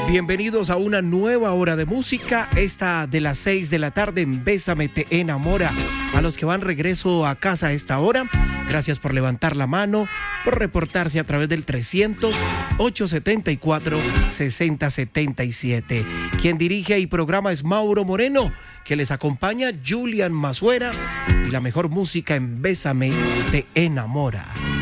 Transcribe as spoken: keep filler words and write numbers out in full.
Bienvenidos a una nueva hora de música, esta de las seis de la tarde en Bésame Te Enamora. A los que van regreso a casa a esta hora, gracias por levantar la mano, por reportarse a través del trescientos, ochocientos setenta y cuatro, sesenta setenta y siete. Quien dirige y programa es Mauro Moreno, que les acompaña Julian Mazuera y la mejor música en Bésame Te Enamora.